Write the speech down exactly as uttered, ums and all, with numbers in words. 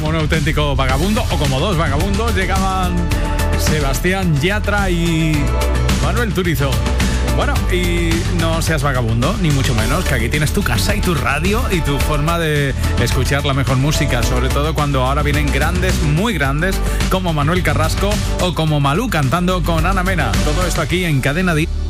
como un auténtico vagabundo, o como dos vagabundos, llegaban Sebastián Yatra y Manuel Turizo. Bueno, y no seas vagabundo, ni mucho menos, que aquí tienes tu casa y tu radio y tu forma de escuchar la mejor música, sobre todo cuando ahora vienen grandes, muy grandes, como Manuel Carrasco o como Malú cantando con Ana Mena. Todo esto aquí en Cadena Dial.